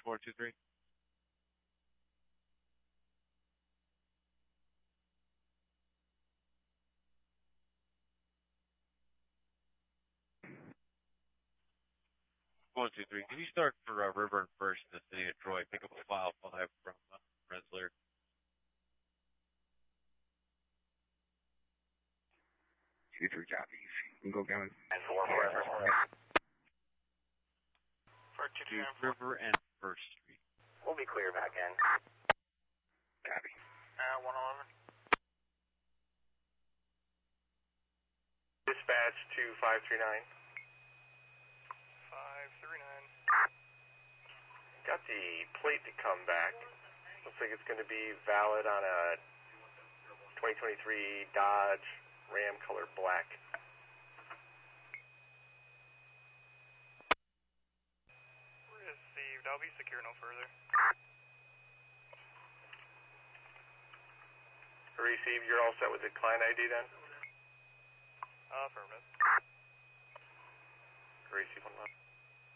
423. One, two, three. Can you start for River and First in the city of Troy? Pick up a file 5 from Rensselaer. 2-3 copies. You can go down. And 4 River. For 2 River and First Street. We'll be clear back in. Copy. 111. Dispatch to 539. 539. Got the plate to come back. Looks like it's going to be valid on a 2023 Dodge Ram color black. Received. I'll be secure no further. Received. You're all set with the client ID then? Affirmative. Received. 1 left.